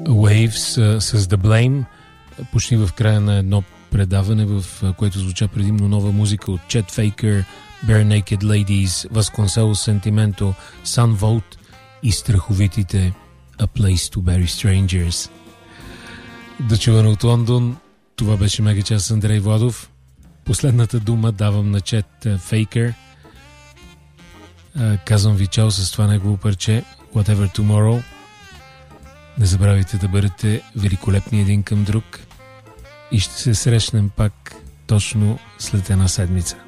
Waves с The Blame, почти в края на едно предаване, в което звуча предимно нова музика от Chet Faker, Bare Naked Ladies, Vasconcelos Sentimento, Sun Volt и страховитите A Place to Bury Strangers. Дочуване от Лондон, това беше Мегачас с Андрей Владов. Последната дума давам на Chet Faker. Казвам ви чао с това негово парче Whatever Tomorrow. Не забравяйте да бъдете великолепни един към друг и ще се срещнем пак точно след една седмица.